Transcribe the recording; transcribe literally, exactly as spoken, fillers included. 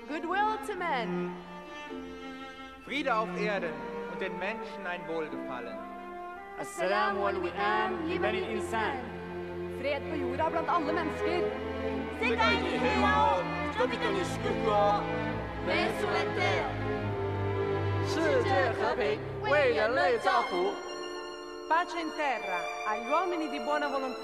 goodwill to men. Friede auf Erden und den Menschen ein Wohlgefallen. Assalamu alaikum liban al-insan. Fred på jorda blant alle mennesker. 世界に平和を、人々に祝福を。 没错的。 世界和平，为人类造福。 Pace in terra, agli uomini di buona volontà.